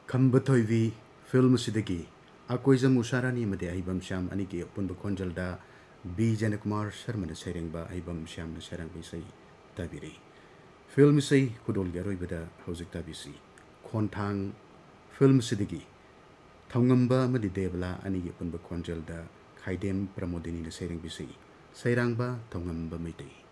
खम्बथोइवी film सिदगी Akoijam Usharani मदे अहिबम श्याम अनि के पुनब खोंजलदा बी जनकुमार शर्मा ने सैरेंबा अहिबम श्याम ने सैरंग बिसई ताबिरी फिल्म सई खुदोल गरोइबदा हौजिक ताबिसी खोंथांग फिल्म सिदगी थौंगंबा मदि देवला अनि के पुनब खोंजलदा खाइदेम प्रमोदिनी ने सैरेंग बिसई सैरांगबा थौंगंबा मैतई